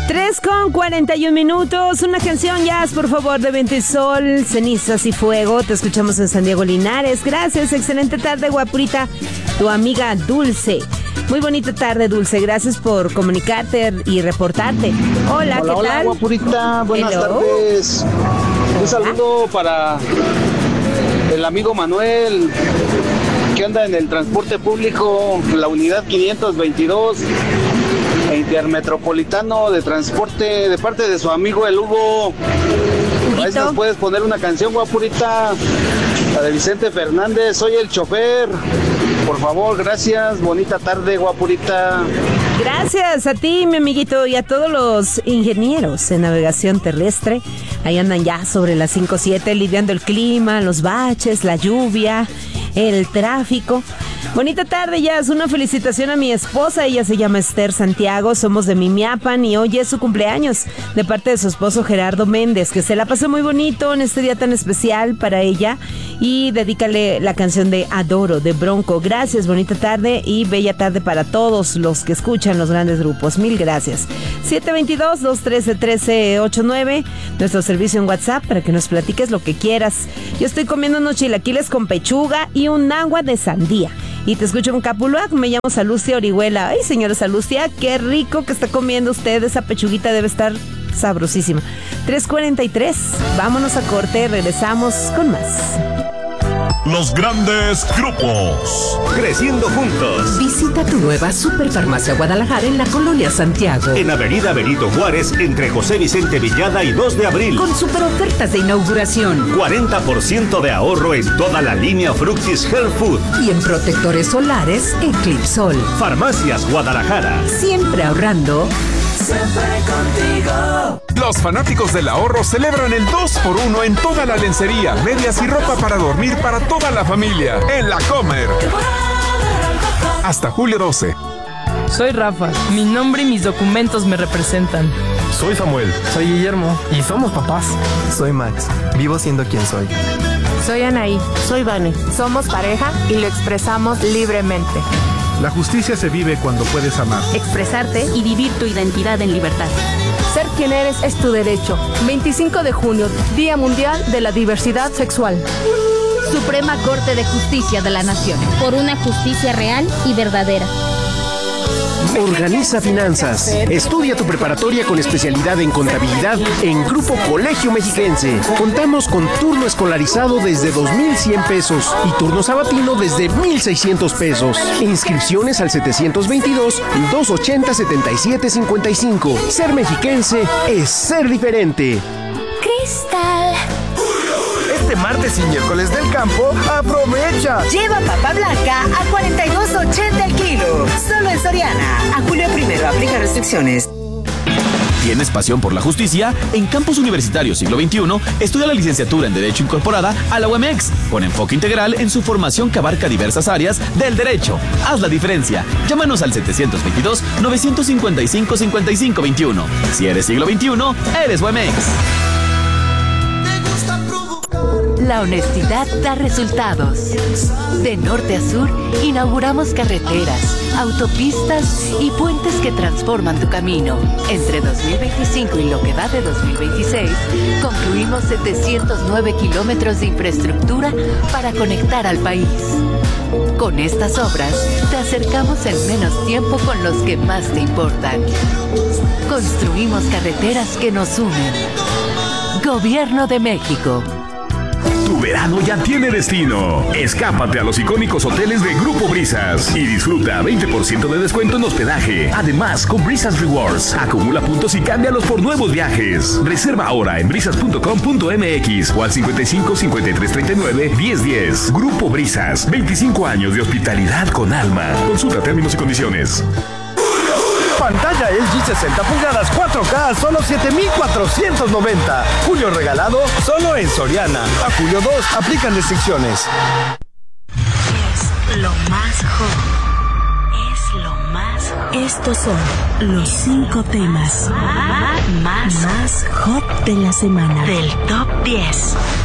3:41. Una canción jazz, por favor, de Viento y Sol, Cenizas y Fuego. Te escuchamos en San Diego Linares. Gracias, excelente tarde, guapurita. Tu amiga Dulce. Muy bonita tarde, Dulce. Gracias por comunicarte y reportarte. Hola, ¿qué tal? Hola, guapurita. Buenas tardes. Un saludo para el amigo Manuel, que anda en el transporte público, la unidad 522, intermetropolitano de transporte, de parte de su amigo el Hugo. A ver si nos puedes poner una canción, guapurita, la de Vicente Fernández, Soy el chofer. Por favor, gracias. Bonita tarde, guapurita. Gracias a ti, mi amiguito, y a todos los ingenieros en navegación terrestre. Ahí andan ya sobre las 5:07 lidiando el clima, los baches, la lluvia, el tráfico. Bonita tarde, Jazz. Una felicitación a mi esposa. Ella se llama Esther Santiago. Somos de Mimiapan y hoy es su cumpleaños. De parte de su esposo Gerardo Méndez. Que se la pase muy bonito en este día tan especial para ella. Y dedícale la canción de Adoro, de Bronco. Gracias, bonita tarde y bella tarde para todos los que escuchan los grandes grupos. Mil gracias. 722-213-1389. Nuestro servicio en WhatsApp para que nos platiques lo que quieras. Yo estoy comiendo unos chilaquiles con pechuga y un agua de sandía. Y te escucho en Capuluac. Me llamo Salustia Orihuela. Ay, señora Salustia, qué rico que está comiendo usted. Esa pechuguita debe estar sabrosísima. 3:43. Vámonos a corte. Regresamos con más. Los grandes grupos. Creciendo juntos. Visita tu nueva Superfarmacia Guadalajara en la Colonia Santiago. En Avenida Benito Juárez, entre José Vicente Villada y 2 de abril. Con super ofertas de inauguración. 40% de ahorro en toda la línea Fructis Health Food. Y en protectores solares, Eclipsol. Farmacias Guadalajara. Siempre ahorrando. Siempre contigo. Los fanáticos del ahorro celebran el 2x1 en toda la lencería, medias y ropa para dormir para toda la familia. En La Comer. Hasta julio 12. Soy Rafa. Mi nombre y mis documentos me representan. Soy Samuel. Soy Guillermo. Y somos papás. Soy Max. Vivo siendo quien soy. Soy Anaí. Soy Vane. Somos pareja y lo expresamos libremente. La justicia se vive cuando puedes amar, expresarte y vivir tu identidad en libertad. Ser quien eres es tu derecho. 25 de junio, Día Mundial de la Diversidad Sexual. Suprema Corte de Justicia de la Nación. Por una justicia real y verdadera. Organiza finanzas. Estudia tu preparatoria con especialidad en contabilidad en Grupo Colegio Mexiquense. Contamos con turno escolarizado desde 2,100 pesos y turno sabatino desde 1,600 pesos. Inscripciones al 722-280-7755. Ser mexiquense es ser diferente. Cristal. Este martes y miércoles del campo, aprovecha. Lleva papa blanca a 42.80 el kilo. Solo en Soriana. A julio 1, aplica restricciones. ¿Tienes pasión por la justicia? En Campus Universitario Siglo XXI, estudia la licenciatura en Derecho incorporada a la UMX, con enfoque integral en su formación que abarca diversas áreas del derecho. Haz la diferencia. Llámanos al 722-955-5521. Si eres Siglo XXI, eres UMX. La honestidad da resultados. De norte a sur, inauguramos carreteras, autopistas y puentes que transforman tu camino. Entre 2025 y lo que va de 2026, concluimos 709 kilómetros de infraestructura para conectar al país. Con estas obras, te acercamos en menos tiempo con los que más te importan. Construimos carreteras que nos unen. Gobierno de México. Tu verano ya tiene destino. Escápate a los icónicos hoteles de Grupo Brisas y disfruta 20% de descuento en hospedaje. Además, con Brisas Rewards, acumula puntos y cámbialos por nuevos viajes. Reserva ahora en brisas.com.mx o al 55 53 39 10 10. Grupo Brisas, 25 años de hospitalidad con alma. Consulta términos y condiciones. Pantalla LG 60 pulgadas 4K a solo 7,490. Julio regalado solo en Soriana. A julio 2 aplican restricciones. Es lo más hot. Es lo más hot. Estos son los 5 temas más hot de la semana. Del Top 10.